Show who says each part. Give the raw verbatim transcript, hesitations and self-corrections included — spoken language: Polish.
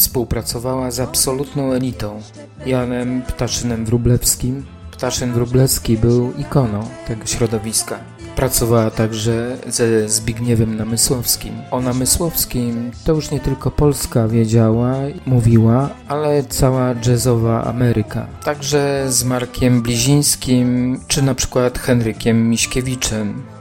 Speaker 1: współpracowała z absolutną elitą, Janem Ptaszynem Wróblewskim. Ptaszyn Wróblewski był ikoną tego środowiska. Pracowała także ze Zbigniewem Namysłowskim. O Namysłowskim to już nie tylko Polska wiedziała, mówiła, ale cała jazzowa Ameryka. Także z Markiem Blizińskim, czy na przykład Henrykiem Miśkiewiczem.